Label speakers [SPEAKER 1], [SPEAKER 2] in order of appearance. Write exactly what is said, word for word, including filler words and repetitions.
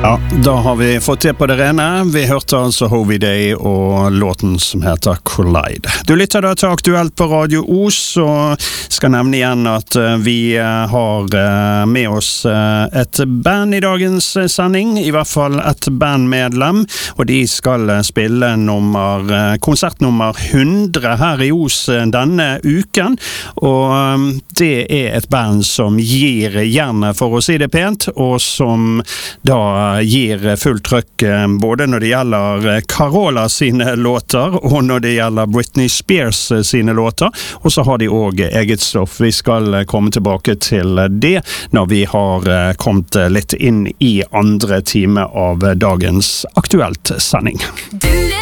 [SPEAKER 1] Ja, da har vi fått det på det rene. Vi hørte altså Hovey Day og låten som heter Collide. Du lytter da til Aktuelt på Radio Os, og skal nevne igjen at vi har med oss et band i dagens sending, i hvert fall et bandmedlem, og de skal spille nummer, konsertnummer hundre her i Os denne uken, og det er et band som gir jernet, for å si det pent, og som da gir full trøkk både når det gjelder Carola sine låter og når det gjelder Britney Spears sine låter, og så har de også eget stoff. Vi skal komme tilbake til det når vi har kommet litt inn i andre time av dagens Aktuelt sending.